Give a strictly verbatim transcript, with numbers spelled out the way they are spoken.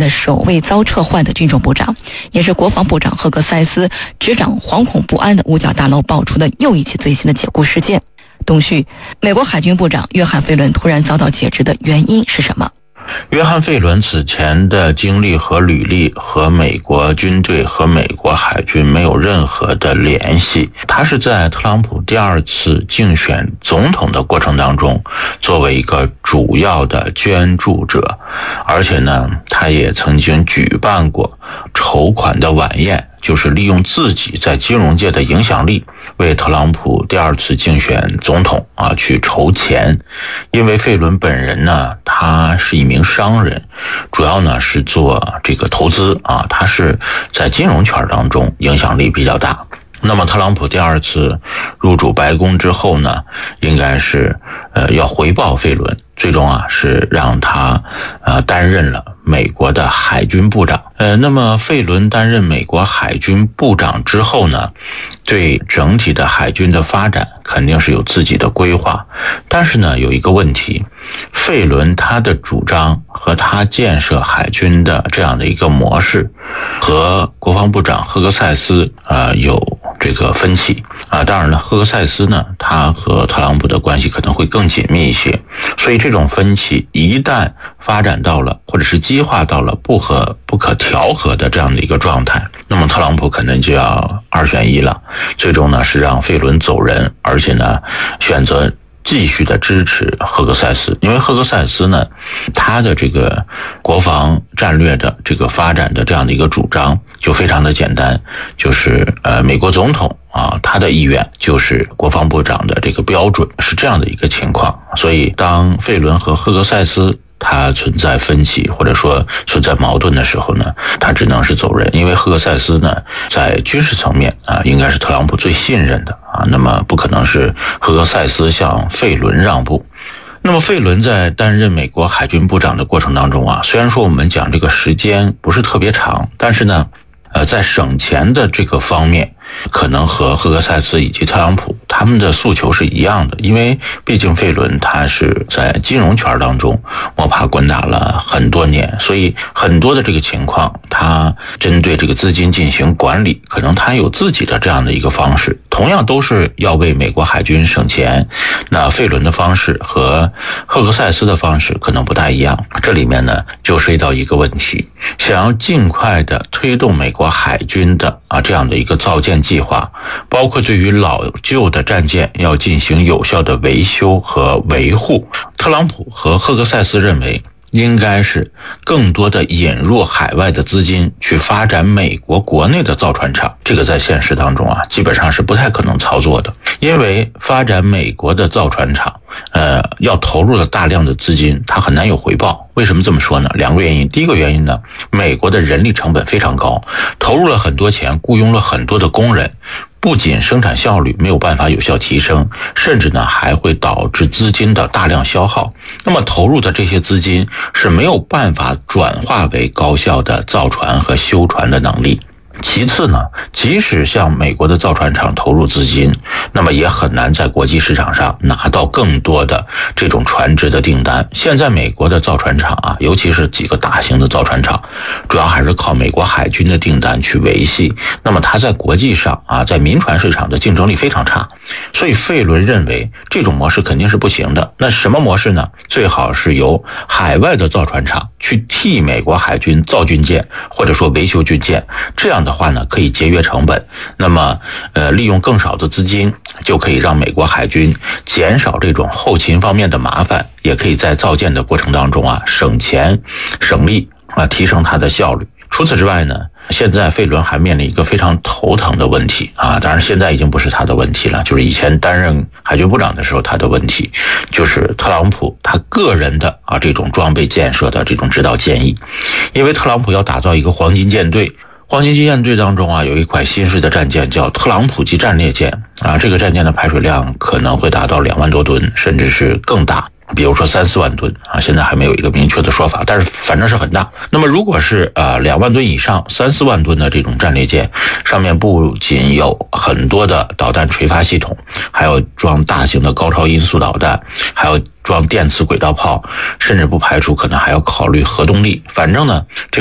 的首位遭撤换的军种部长，也是国防部长赫格塞斯执掌惶恐不安的五角大楼爆出的又一起最新的解雇事件。东旭，美国海军部长约翰·费伦突然遭到解职的原因是什么？ 约翰·费伦此前的经历和履历和美国军队和美国海军没有任何的联系。他是在特朗普第二次竞选总统的过程当中作为一个主要的捐助者，而且呢，他也曾经举办过筹款的晚宴，就是利用自己在金融界的影响力为特朗普第二次竞选总统啊去筹钱。因为费伦本人呢，他是一名商人，主要呢是做这个投资啊，他是在金融圈当中影响力比较大。那么特朗普第二次入主白宫之后呢，应该是呃要回报费伦，最终啊是让他呃担任了美国的海军部长。呃那么费伦担任美国海军部长之后呢，对整体的海军的发展肯定是有自己的规划。但是呢，有一个问题，费伦他的主张和他建设海军的这样的一个模式和国防部长赫格塞斯呃有这个分歧啊。当然了，赫格塞斯呢，他和特朗普的关系可能会更紧密一些，所以这种分歧一旦发展到了或者是激化到了不可不可调和的这样的一个状态，那么特朗普可能就要二选一了，最终呢是让费伦走人，而且呢选择继续的支持赫格塞斯。因为赫格塞斯呢，他的这个国防战略的这个发展的这样的一个主张就非常的简单，就是呃美国总统啊，他的意愿就是国防部长的这个标准，是这样的一个情况。所以当费伦和赫格塞斯他存在分歧或者说存在矛盾的时候呢，他只能是走人。因为赫格塞斯呢，在军事层面啊，应该是特朗普最信任的啊，那么不可能是赫格塞斯向费伦让步。那么费伦在担任美国海军部长的过程当中啊，虽然说我们讲这个时间不是特别长，但是呢呃，在省钱的这个方面，可能和赫格塞斯以及特朗普他们的诉求是一样的。因为毕竟费伦他是在金融圈当中摸爬滚打了很多年，所以很多的这个情况他针对这个资金进行管理，可能他有自己的这样的一个方式。同样都是要为美国海军省钱，那费伦的方式和赫格塞斯的方式可能不太一样。这里面呢就涉及到一个问题，想要尽快的推动美国海军的啊这样的一个造舰计划，包括对于老旧的战舰要进行有效的维修和维护，特朗普和赫格塞斯认为应该是更多的引入海外的资金去发展美国国内的造船厂。这个在现实当中啊，基本上是不太可能操作的。因为发展美国的造船厂呃，要投入了大量的资金，它很难有回报。为什么这么说呢？两个原因。第一个原因呢，美国的人力成本非常高，投入了很多钱，雇佣了很多的工人，不仅生产效率没有办法有效提升，甚至呢还会导致资金的大量消耗。那么投入的这些资金是没有办法转化为高效的造船和修船的能力。其次呢，即使向美国的造船厂投入资金，那么也很难在国际市场上拿到更多的这种船只的订单。现在美国的造船厂啊，尤其是几个大型的造船厂，主要还是靠美国海军的订单去维系。那么它在国际上啊，在民船市场的竞争力非常差。所以费伦认为这种模式肯定是不行的。那什么模式呢？最好是由海外的造船厂去替美国海军造军舰，或者说维修军舰。这样的话呢，可以节约成本。那么呃，利用更少的资金，就可以让美国海军减少这种后勤方面的麻烦，也可以在造舰的过程当中啊，省钱省力啊，提升它的效率。除此之外呢，现在费伦还面临一个非常头疼的问题啊，当然现在已经不是他的问题了，就是以前担任海军部长的时候他的问题，就是特朗普他个人的啊这种装备建设的这种指导建议。因为特朗普要打造一个黄金舰队，黄金级舰队当中啊，有一款新式的战舰叫特朗普级战列舰啊，这个战舰的排水量可能会达到两万多吨，甚至是更大，比如说三四万吨啊，现在还没有一个明确的说法，但是反正是很大。那么如果是呃两万吨以上、三四万吨的这种战列舰，上面不仅有很多的导弹垂发系统，还有装大型的高超音速导弹，还有装电磁轨道炮，甚至不排除可能还要考虑核动力。反正呢，这